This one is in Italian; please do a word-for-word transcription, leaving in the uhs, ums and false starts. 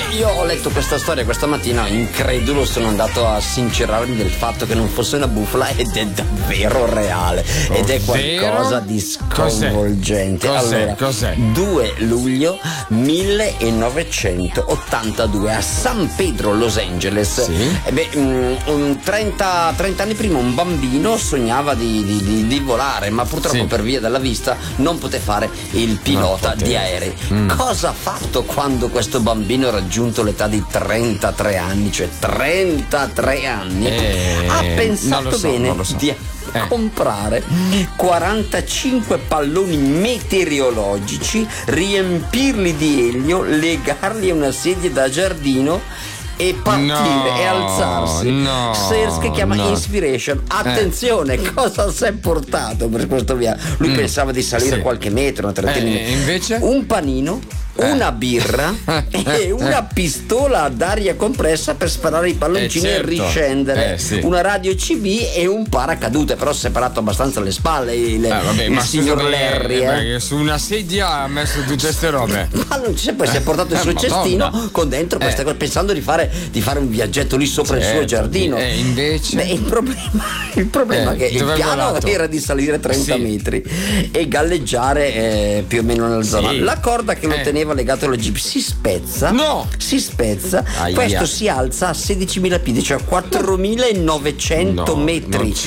io ho letto questa storia questa mattina, incredulo, sono andato a sincerarmi del fatto che non fosse una bufala ed è davvero reale. Ed è qualcosa di sconvolgente. Cos'è? Allora, Cos'è? due luglio millenovecentottantadue a San Pedro, Los Angeles. Sì. Eh beh, um, trenta, trenta anni prima un bambino sognava di, di, di, di volare, ma purtroppo Sì. per via della vista non poté fare il pilota di aerei. Mm. Cosa ha fatto quando questo bambino ha raggiunto l'età di trentatré anni, cioè trentatré anni? Eh, ha non pensato lo so, bene non lo so. di Eh. comprare quarantacinque palloni meteorologici, riempirli di elio, legarli a una sedia da giardino e partire No, e alzarsi. no, Sears, che chiama no. Inspiration. Attenzione, Eh. cosa si è portato per questo viaggio? Lui Mm. pensava di salire Sì. qualche metro, una trentina. Eh, invece? Un panino, una birra e una pistola ad aria compressa per sparare i palloncini Eh, certo. e riscendere, Eh, sì. una radio C B e un paracadute, però separato abbastanza alle spalle il, Eh, vabbè, il ma signor scusami, Larry. eh, Eh. Su una sedia ha messo tutte queste robe. Ma non c'è, poi si è portato il Eh, suo Madonna. cestino con dentro queste Eh. cose, pensando di fare, di fare un viaggetto lì sopra il suo Certo, giardino. e invece? Beh, il problema, il problema Eh, è che il dove è piano volato? era di salire trenta Sì. metri e galleggiare eh, più o meno nella zona. Sì. La corda che lo Eh. teneva legato alla jeep si spezza. No! Si spezza. Aia. Questo si alza a sedicimila piedi, cioè quattromilanovecento No, metri. non ci